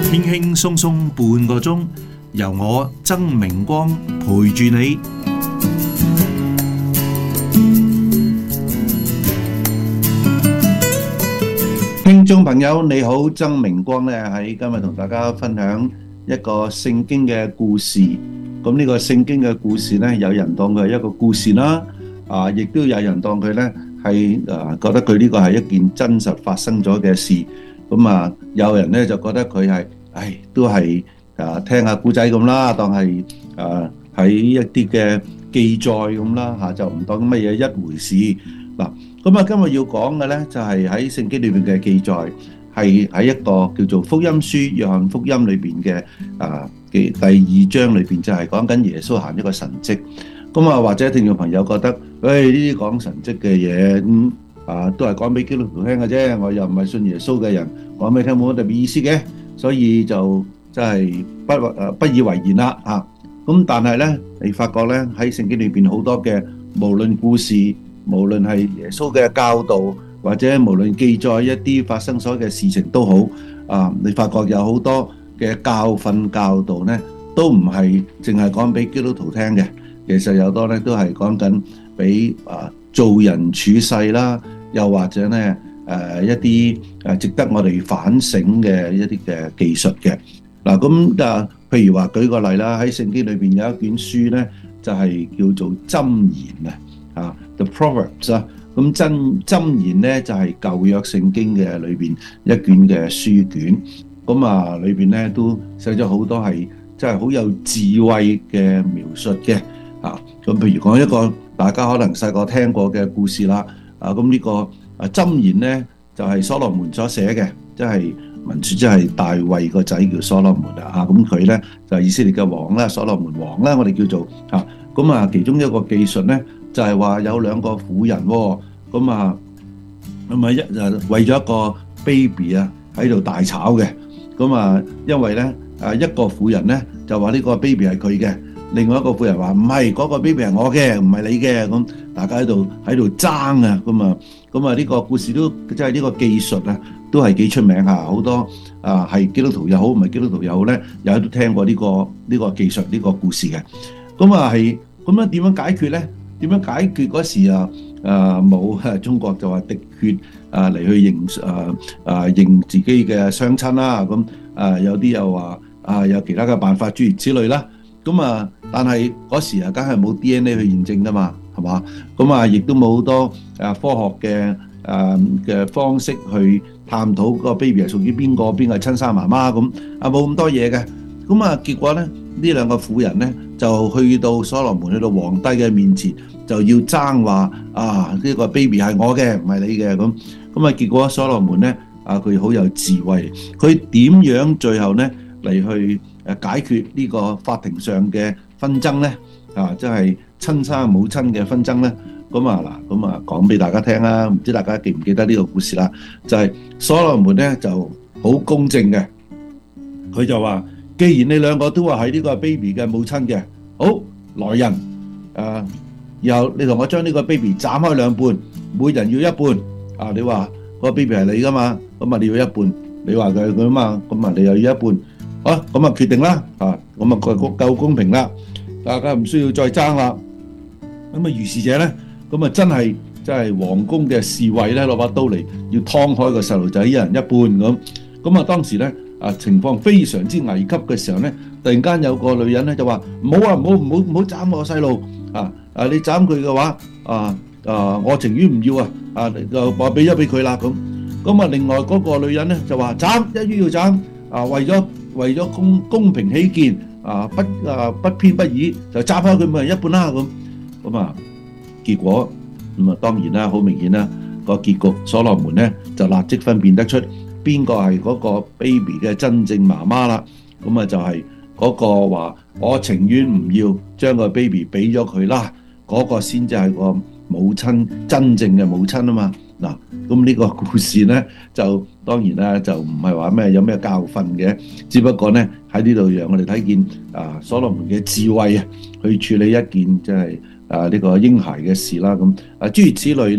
輕輕鬆鬆半個鐘，由我曾明光陪住你。聽眾朋友你好，曾明光咧喺今日同大家分享一個聖經嘅故事。咁呢個聖經嘅故事咧，有人當佢係一個故事啦，亦都有人當佢咧係覺得佢呢個係一件真實發生咗嘅事。咁有人咧就覺得佢係都係聽下古仔咁啦，當係喺一啲嘅記載咁啦，就唔當乜嘢一回事嗱。咁今日要講嘅咧就係喺聖經裏邊嘅記載，係喺一個叫做福音書約翰福音裏邊嘅第2章裏邊，就係講緊耶穌行一個神蹟。咁或者聽眾朋友覺得，呢啲講神蹟嘅嘢都係講俾基督徒聽嘅啫，我又唔係信耶穌嘅人，講俾你聽冇乜特別意思嘅，所以就真係不以為然啦咁但係咧，你發覺咧喺聖經裏邊好多嘅，無論故事，無論係耶穌嘅教導，或者無論記載一啲發生所嘅事情都好你發覺有好多嘅教訓教導咧，都唔係淨係講俾基督徒聽嘅，其實有多咧都係講緊俾做人處世啦，又或者咧一啲值得我哋反省嘅一啲嘅技術嘅嗱。咁譬如話舉個例啦，喺聖經裏邊有一卷書咧，就係叫做箴言The Proverbs 咁箴言咧就係舊約聖經嘅裏邊一卷嘅書卷，咁裏邊咧都寫咗好多係真係好有智慧嘅描述嘅咁譬如講一個大家可能細個聽過嘅故事啦咁呢個箴言咧就係所羅門所寫嘅，即係文書，即係大衛個仔叫所羅門咁佢咧就係以色列嘅王啦，所羅門王啦，我哋叫做咁其中一個技術咧就係話有兩個婦人咁為咗一個 baby 喺度大吵嘅，咁因為咧一個婦人咧就話呢個 baby 係佢嘅，另外一個婦人話唔係，嗰個 baby 係我嘅，唔係你嘅，咁大家喺度爭咁呢個故事都即係呢個技術都係幾出名好多係基督徒又好，唔係基督徒又好咧，有都聽過呢個技術呢個故事嘅。係咁樣點樣解決咧？點樣解決嗰時冇中國就話滴血嚟去認自己嘅雙親啦，咁有啲又話有其他嘅辦法諸如此類啦。咁但係嗰時梗係冇 DNA 去驗證噶嘛，係嘛？咁亦都冇好多科學嘅方式去探討個 baby 係屬於邊個係親生媽媽咁冇咁多嘢嘅。咁結果咧呢兩個婦人咧就去到所羅門，去到皇帝嘅面前，就要爭話呢個 baby 係我嘅，唔係你嘅咁。結果所羅門咧佢好有智慧，佢點樣最後咧嚟去解決呢個法庭上嘅紛爭咧即係親生母親嘅紛爭咧。咁講俾大家聽啦，唔知大家記唔記得呢個故事啦？就係所羅門咧就好公正嘅，佢就話：既然你兩個都話係呢個 baby 嘅母親嘅，好，來人然後你同我將呢個 baby 斬開兩半，每人要一半你話個 baby 係你噶嘛，咁你要一半，你話佢係佢啊嘛，咁你又要一半，好，咁決定啦咁夠公平啦，大家唔需要再爭啦。咁如是者咧，咁真係皇宮嘅侍衛咧攞把刀嚟要劏開個細路仔，一人一半咁當時咧情況非常之危急嘅時候咧，突然間有個女人咧就話：唔好斬我細路你斬佢嘅話我情願唔要就話俾咗俾佢啦咁。另外嗰個女人咧就話斬，一於要斬為咗公平起見不偏不倚就斬開佢每人一半啦咁。結果當然啦，好明顯啦，個結局所羅門咧就立即分辨得出邊個係嗰個 baby 嘅真正媽媽啦。就係嗰個話我情願唔要將個 baby 俾咗佢啦，嗰個先至係個母親真正嘅母親啊嘛。咁呢個故事咧就當然啦，就唔係話有咩教訓嘅，只不過咧喺呢度讓我哋睇見所羅門嘅智慧去處理一件即係呢個嬰孩嘅事啦。咁諸如此類咧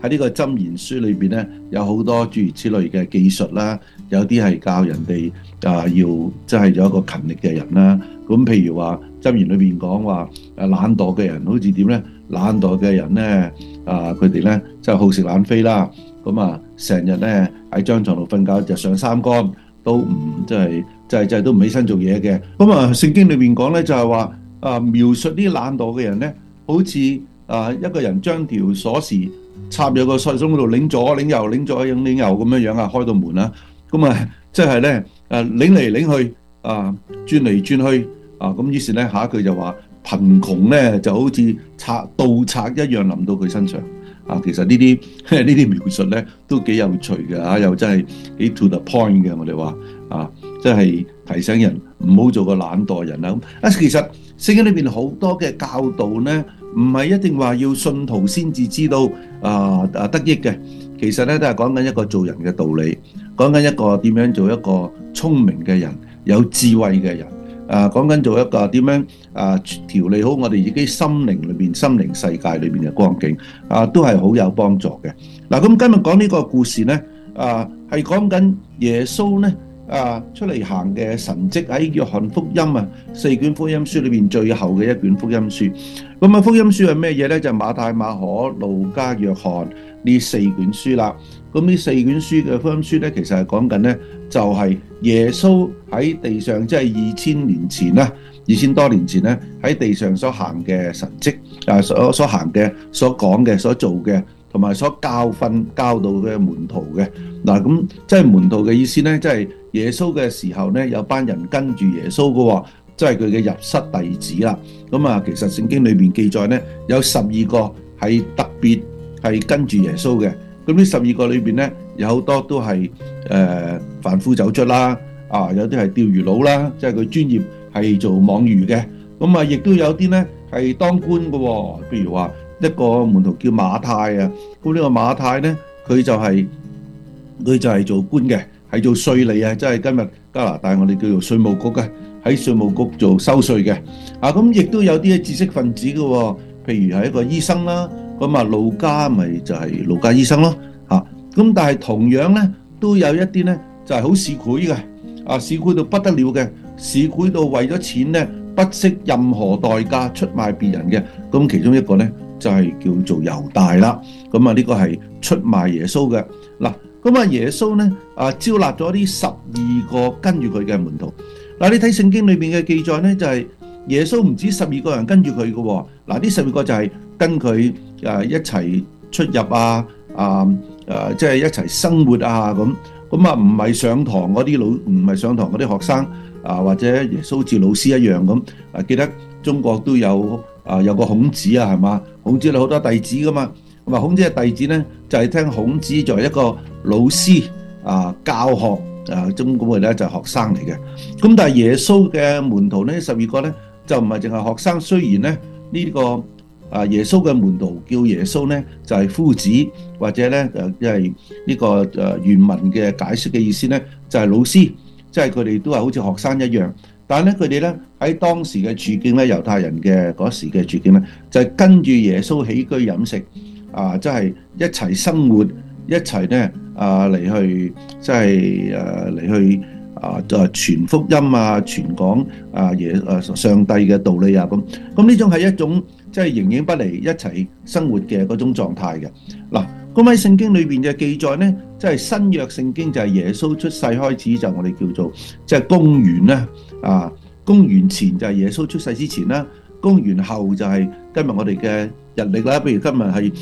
喺呢個箴言書裏邊咧，有好多諸如此類嘅技術啦，有啲係教人哋要即係有一個勤力嘅人啦。咁譬如話箴言裏邊講話懶惰嘅人好似點咧？懶惰嘅人咧佢哋咧就好食懶飛啦。咁啊成日咧喺張床度瞓覺，日上三竿都唔即係都唔起身做嘢嘅。咁啊聖經裏邊講咧就係話描述啲懶惰嘅人咧，好似一個人將條鎖匙插入個鎖窿嗰度，擰左擰右擰左擰右咁樣樣啊，開到門啦。咁啊即係咧擰嚟擰去轉嚟轉去咁於是咧下一句就話貧窮咧就好似盜賊一樣臨到佢身上。其實呢啲描述咧都幾有趣嘅又真係幾 to the point 嘅。我哋話即係提醒人唔好做個懶惰人啦。其實聖經裏邊好多嘅教導咧，唔係一定話要信徒先至知道得益嘅。其實咧都係講緊一個做人嘅道理，講緊一個點樣做一個聰明嘅人，有智慧嘅人。講緊做一個點樣調理好我哋自己心靈裏邊、心靈世界裏邊嘅光景都係好有幫助嘅。咁今日講呢個故事咧，係講緊耶穌咧出嚟行嘅神蹟，喺約翰福音4卷福音書裏邊最後嘅一卷福音書。咁福音書係咩嘢咧？就係馬太、馬可、路加、約翰呢4卷書啦。咁呢4卷書嘅福音書咧，其實係講緊咧，就係耶穌喺地上，即係2000年前啦，2000多年前咧喺地上所行嘅神蹟，所行嘅、所講嘅、所做嘅，同埋所教導嘅門徒嘅。咁即係門徒嘅意思咧，即係耶穌嘅時候咧，有班人跟住耶穌嘅，即係佢嘅入室弟子啦。其實聖經裏邊記載咧，有12個係特別係跟住耶穌嘅。咁呢12個裏邊咧，有好多都係販夫走卒啦，有啲係釣魚佬啦，即係佢專業係做網魚嘅。亦都有啲咧係當官嘅，譬如話一個門徒叫馬太啊。咁呢個馬太咧，佢就係做官嘅，係做稅吏啊，即係今日加拿大我哋叫做稅務局嘅，喺稅務局做收稅嘅。咁亦都有啲係知識分子嘅，譬如係一個醫生啦。路加咪就係路加醫生咯。咁但係同樣咧，都有一啲咧就係好市儈嘅，市儈到不得了嘅，市儈到為咗錢咧不惜任何代價出賣別人嘅。咁其中一個咧就係叫做猶大啦。呢個係出賣耶穌嘅。耶穌咧招納咗啲12個跟住佢嘅門徒。你睇聖經裏邊嘅記載咧，就係耶穌唔止12個人跟住佢嘅。呢12個就係跟佢一齊出入即係一齊生活咁唔係上堂嗰啲唔係上堂嗰啲學生或者耶穌似老師一樣咁。記得中國都有個孔子係嘛？孔子有好多弟子噶嘛。孔子嘅弟子咧就係聽孔子作為一個老師教學咁佢咧就係學生嚟嘅。咁但係耶穌嘅門徒呢12個咧就唔係淨係學生。雖然咧呢個耶穌嘅門徒叫耶穌咧就係夫子，或者咧即係呢個原文嘅解釋嘅意思咧就係老師，即係佢哋都係好似學生一樣。但係咧佢哋咧喺當時嘅處境咧，猶太人嘅嗰時嘅處境咧就係跟住耶穌起居飲食即係一齊生活，一齊咧嚟去即係嚟去傳福音傳講上帝嘅道理咁呢種係一種即係形影不離一齊生活嘅嗰種狀態嘅。咁喺聖經裏邊嘅記載咧，即係新約聖經就係耶穌出世開始，就我哋叫做即係公元啦。公元前就係耶穌出世之前啦，公元後就係今日我哋嘅日曆啦。譬如今日係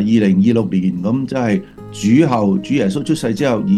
2026年咁，即係主耶穌出世之後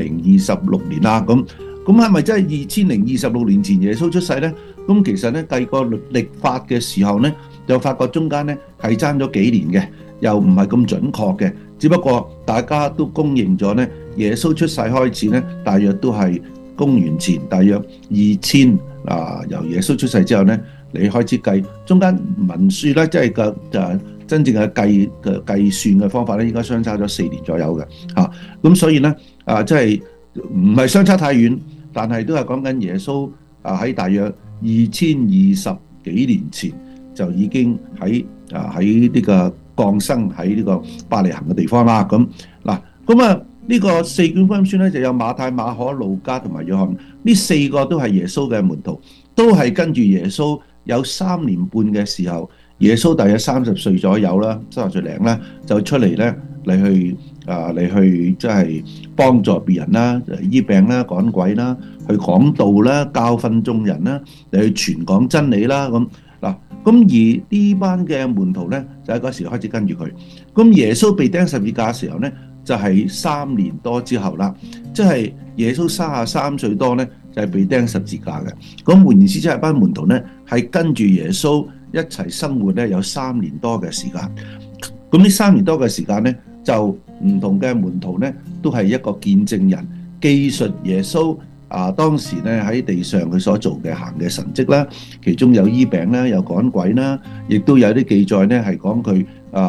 2026年啦。咁係咪真係2026年前耶穌出世咧？咁其實咧計個曆法嘅時候咧，就發覺中間咧係爭咗幾年嘅，又唔係咁準確嘅。只不過大家都公認咗咧，耶穌出世開始咧，大約都係公元前大約2000由耶穌出世之後咧，你開始計中間文書咧，即係真正嘅計算嘅方法咧，應該相差咗4年左右嘅。咁所以咧即係唔係相差太遠，但係都係講緊耶穌喺大約2020幾年前就已經喺呢個降生喺呢個伯利恆嘅地方啦。咁嗱，咁啊呢個四卷福音書咧就有馬太、馬可、路加同埋約翰，呢四個都係耶穌嘅門徒，都係跟住耶穌有3年半嘅時候，耶穌大約30歲左右啦，30歲零啦，就出嚟咧嚟去即係幫助別人啦，醫病啦、趕鬼啦、去講道啦、教訓眾人啦，嚟去傳講真理啦。咁嗱，咁而呢班嘅門徒咧就喺嗰時開始跟住佢。咁耶穌被釘十字架嘅時候咧，就係3年多之後啦，即係耶穌33歲多咧就係被釘十字架嘅。咁換言之，即係班門徒咧係跟住耶穌一齊生活咧有3年多嘅時間。咁呢3年多嘅時間咧，就唔同嘅門徒咧都係一個見證人，記述耶穌當時咧喺地上佢所做嘅行嘅神蹟啦，其中有醫病啦，有趕鬼啦，亦都有啲記載咧係講佢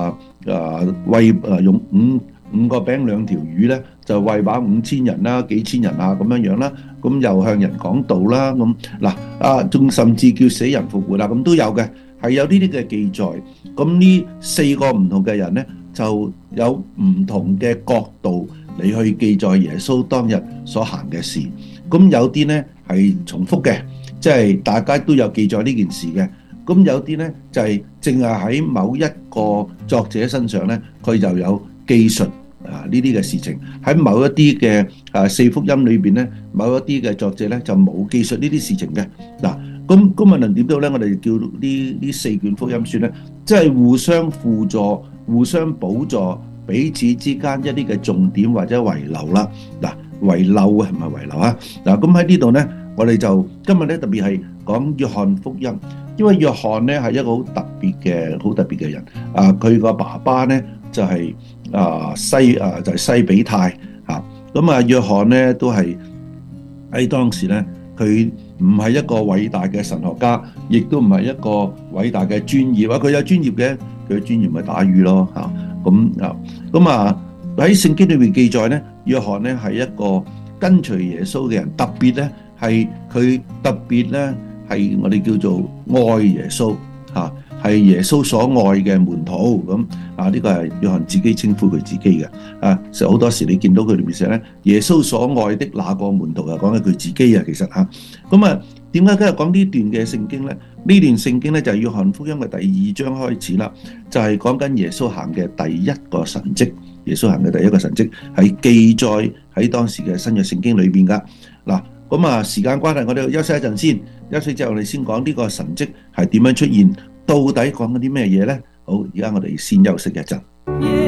餵用五個餅2條魚咧，就餵飽5000人啦，幾千人啊咁樣啦，咁又向人講道啦，咁嗱仲甚至叫死人復活啦，咁都有嘅，係有呢啲嘅記載。咁呢4個唔同嘅人咧，就有唔同嘅角度嚟去記載耶穌當日所行嘅事。咁有啲咧係重複嘅，即係大家都有記載呢件事嘅。咁有啲咧就係淨係喺某一個作者身上咧，佢就有記述呢啲嘅事情。喺某一啲嘅4福音裏邊咧，某一啲嘅作者咧就冇記述呢啲事情嘅。嗱，咁無論點都咧，我哋叫呢4卷福音書咧，即係互相輔助、互相補助彼此之間一啲嘅重點或者遺漏啦。嗱，遺漏係咪遺漏啊？嗱，咁喺呢度咧，我哋就今日咧特別係講約翰福音，因為約翰咧係一個好特別嘅人。佢個爸爸咧就係西比泰嚇。咁約翰咧都係喺當時咧，佢唔係一個偉大嘅神學家，亦都唔係一個偉大嘅專業。佢有專業嘅，佢嘅專業咪打魚咯嚇。咁喺聖經裏面記載咧，約翰咧係一個跟隨耶穌嘅人，特別咧係佢特別咧係我哋叫做愛耶穌嚇，係耶穌所愛嘅門徒。咁呢個係約翰自己稱呼佢自己嘅。其實好多時你見到佢裏面寫咧，耶穌所愛的那個門徒，就講緊佢自己啊。其實嚇，咁點解今日講呢段嘅聖經咧？呢段聖經咧就係約翰福音嘅第2章開始啦，就係講緊耶穌行嘅第一個神蹟。耶穌行嘅第一個神蹟係記載喺當時嘅新約聖經裏邊噶。嗱，咁時間關係，我哋休息一陣先，休息之後我哋先講呢個神蹟係點樣出現，到底講緊啲咩嘢咧？好，而家我哋先休息一陣。